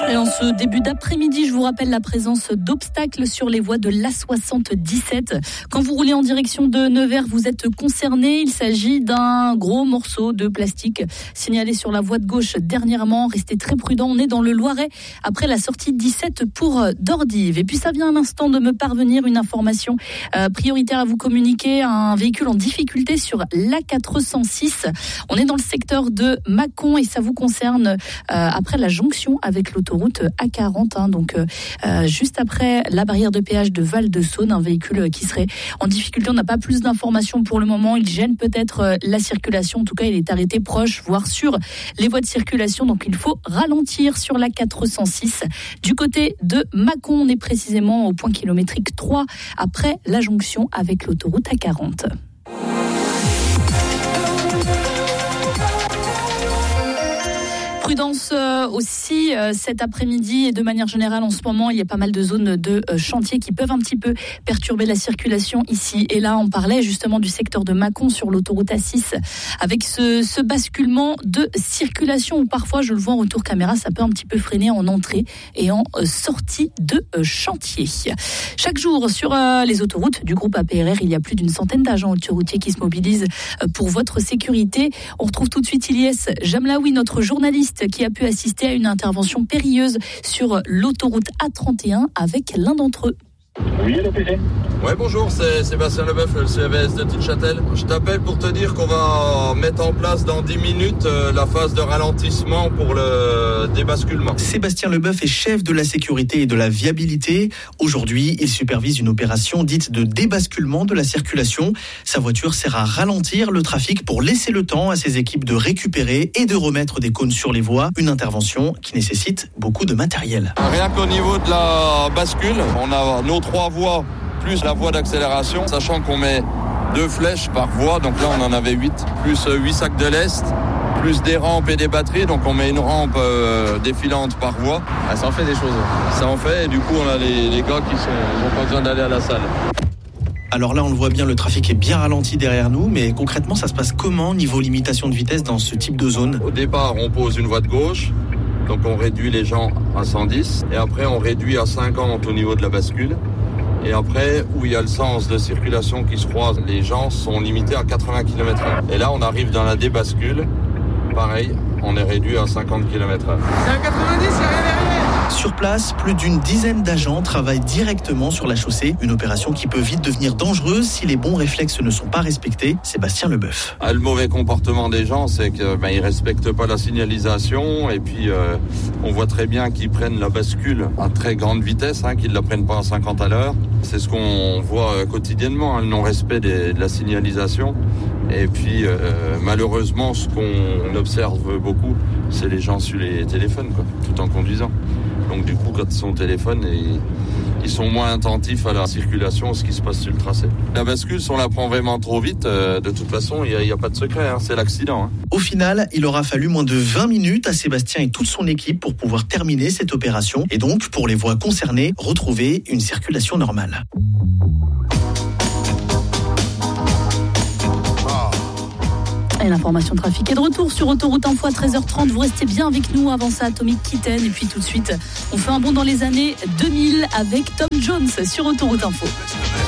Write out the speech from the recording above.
Et en ce début d'après-midi, je vous rappelle la présence d'obstacles sur les voies de l'A77. Quand vous roulez en direction de Nevers, vous êtes concerné. Il s'agit d'un gros morceau de plastique signalé sur la voie de gauche dernièrement. Restez très prudents, on est dans le Loiret après la sortie 17 pour Dordives. Et puis ça vient un instant de me parvenir une information prioritaire à vous communiquer. Un véhicule en difficulté sur l'A406. On est dans le secteur de Mâcon et ça vous concerne après la jonction avec l'autoroute A40, donc juste après la barrière de péage de Val-de-Saône, un véhicule qui serait en difficulté. On n'a pas plus d'informations pour le moment. Il gêne peut-être la circulation. En tout cas, il est arrêté proche, voire sur les voies de circulation. Donc, il faut ralentir sur la 406. Du côté de Mâcon, on est précisément au point kilométrique 3 après la jonction avec l'autoroute A40. Prudence aussi cet après-midi et de manière générale en ce moment, il y a pas mal de zones de chantier qui peuvent un petit peu perturber la circulation ici et là. On parlait justement du secteur de Mâcon sur l'autoroute A6 avec ce basculement de circulation où parfois, je le vois en retour caméra, ça peut un petit peu freiner en entrée et en sortie de chantier. Chaque jour sur les autoroutes du groupe APRR, il y a plus d'une centaine d'agents autoroutiers qui se mobilisent pour votre sécurité. On retrouve tout de suite Ilyes Jamlaoui, notre journaliste qui a pu assister à une intervention périlleuse sur l'autoroute A31 avec l'un d'entre eux. Oui, le PC. Ouais, bonjour, c'est Sébastien Leboeuf, le CVS de Tinchâtel. Je t'appelle pour te dire qu'on va mettre en place dans 10 minutes la phase de ralentissement pour le débasculement. Sébastien Leboeuf est chef de la sécurité et de la viabilité. Aujourd'hui, il supervise une opération dite de débasculement de la circulation. Sa voiture sert à ralentir le trafic pour laisser le temps à ses équipes de récupérer et de remettre des cônes sur les voies. Une intervention qui nécessite beaucoup de matériel. Rien qu'au niveau de la bascule, on a nos 3 voies plus la voie d'accélération, sachant qu'on met 2 flèches par voie, donc là on en avait 8, plus 8 sacs de lest, plus des rampes et des batteries, donc on met une rampe défilante par voie. Ah, ça en fait des choses. Ça en fait, et du coup on a les gars qui n'ont pas besoin d'aller à la salle. Alors là, on le voit bien, le trafic est bien ralenti derrière nous, mais concrètement, ça se passe comment niveau limitation de vitesse dans ce type de zone ? Au départ, on pose une voie de gauche, donc on réduit les gens à 110, et après on réduit à 50 au niveau de la bascule. Et après, où il y a le sens de circulation qui se croise, les gens sont limités à 80 km/h. Et là, on arrive dans la débascule. Pareil, on est réduit à 50 km/h. C'est à 90, il n'y a rien derrière. Sur place, plus d'une dizaine d'agents travaillent directement sur la chaussée. Une opération qui peut vite devenir dangereuse si les bons réflexes ne sont pas respectés. Sébastien Leboeuf. Le mauvais comportement des gens, c'est qu'ils ne respectent pas la signalisation. Et puis, on voit très bien qu'ils prennent la bascule à très grande vitesse, qu'ils ne la prennent pas à 50 à l'heure. C'est ce qu'on voit quotidiennement, le non-respect de la signalisation. Et puis, malheureusement, ce qu'on observe beaucoup, c'est les gens sur les téléphones, tout en conduisant. Donc du coup, quand ils sont au téléphone, ils sont moins attentifs à la circulation, ce qui se passe sur le tracé. La bascule, si on la prend vraiment trop vite, de toute façon, il n'y a pas de secret, c'est l'accident. Au final, il aura fallu moins de 20 minutes à Sébastien et toute son équipe pour pouvoir terminer cette opération. Et donc, pour les voies concernées, retrouver une circulation normale. Et l'information trafic est de retour sur Autoroute Info à 13h30. Vous restez bien avec nous. Avant ça, Atomic Kitten. Et puis tout de suite, on fait un bond dans les années 2000 avec Tom Jones sur Autoroute Info.